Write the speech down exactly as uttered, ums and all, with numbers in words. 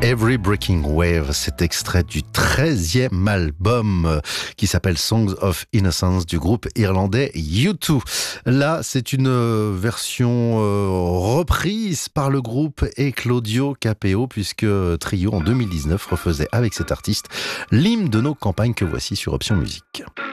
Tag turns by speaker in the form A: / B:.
A: Every Breaking Wave, cet extrait du treizième album qui s'appelle Songs of Innocence du groupe irlandais U deux. Là, c'est une version reprise par le groupe et Claudio Capeo, puisque Trio en deux mille dix-neuf refaisait avec cet artiste l'hymne de nos campagnes que voici sur Option Musique.